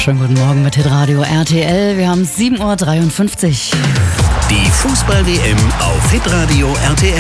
Schönen guten Morgen mit Hitradio RTL. Wir haben 7.53 Uhr. Die Fußball-WM auf Hitradio RTL.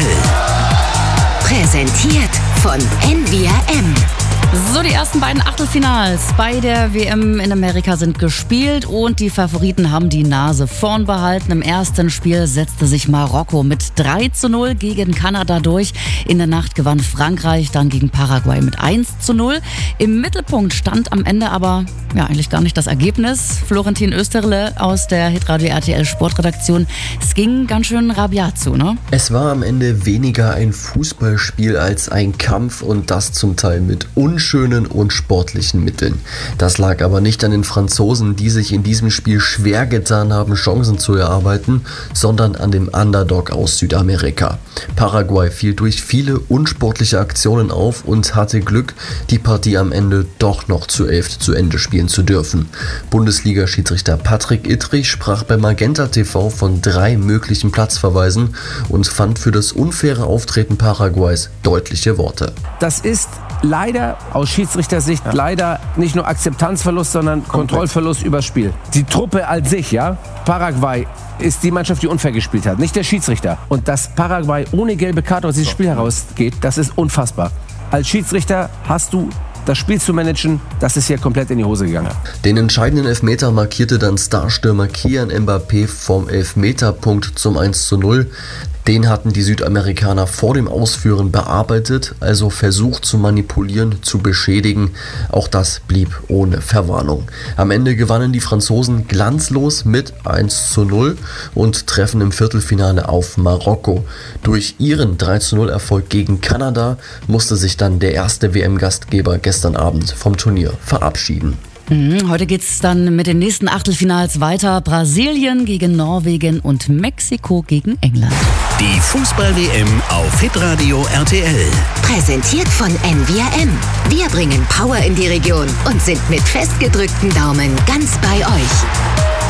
Präsentiert von NVRM. So, die ersten beiden Achtelfinals bei der WM in Amerika sind gespielt und die Favoriten haben die Nase vorn behalten. Im ersten Spiel setzte sich Marokko mit 3:0 gegen Kanada durch. In der Nacht gewann Frankreich dann gegen Paraguay mit 1:0. Im Mittelpunkt stand am Ende aber eigentlich gar nicht das Ergebnis. Florentin Österle aus der Hitradio RTL Sportredaktion. Es ging ganz schön rabiat zu, ne? Es war am Ende weniger ein Fußballspiel als ein Kampf und das zum Teil mit unschönen und sportlichen Mitteln. Das lag aber nicht an den Franzosen, die sich in diesem Spiel schwer getan haben, Chancen zu erarbeiten, sondern an dem Underdog aus Südamerika. Paraguay fiel durch viele unsportliche Aktionen auf und hatte Glück, die Partie am Ende doch noch zu 11 zu Ende spielen zu dürfen. Bundesliga-Schiedsrichter Patrick Ittrich sprach bei Magenta TV von 3 möglichen Platzverweisen und fand für das unfaire Auftreten Paraguays deutliche Worte. Das ist leider aus Schiedsrichtersicht leider nicht nur Akzeptanzverlust, sondern Kontrollverlust übers Spiel. Die Truppe als sich, Paraguay ist die Mannschaft, die unfair gespielt hat, nicht der Schiedsrichter. Und dass Paraguay ohne gelbe Karte aus diesem Spiel herausgeht, das ist unfassbar. Als Schiedsrichter hast du das Spiel zu managen, das ist hier komplett in die Hose gegangen. Den entscheidenden Elfmeter markierte dann Starstürmer Kylian Mbappé vom Elfmeterpunkt zum 1:0. Den hatten die Südamerikaner vor dem Ausführen bearbeitet, also versucht zu manipulieren, zu beschädigen. Auch das blieb ohne Verwarnung. Am Ende gewannen die Franzosen glanzlos mit 1:0 und treffen im Viertelfinale auf Marokko. Durch ihren 3:0-Erfolg gegen Kanada musste sich dann der erste WM-Gastgeber gestern Abend vom Turnier verabschieden. Heute geht's dann mit den nächsten Achtelfinals weiter. Brasilien gegen Norwegen und Mexiko gegen England. Die Fußball-WM auf Hitradio RTL. Präsentiert von NVRM. Wir bringen Power in die Region und sind mit festgedrückten Daumen ganz bei euch.